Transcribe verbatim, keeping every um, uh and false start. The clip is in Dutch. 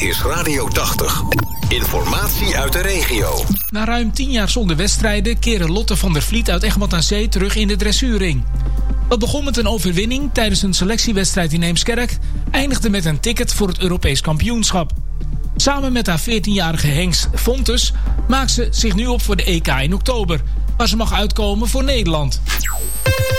is Radio tachtig. Informatie uit de regio. Na ruim tien jaar zonder wedstrijden keren Lotte van der Vliet uit Egmond aan Zee terug in de dressuurring. Dat begon met een overwinning tijdens een selectiewedstrijd in Heemskerk, eindigde met een ticket voor het Europees kampioenschap. Samen met haar veertienjarige Hengst Fontes maakt ze zich nu op voor de E K in oktober, waar ze mag uitkomen voor Nederland.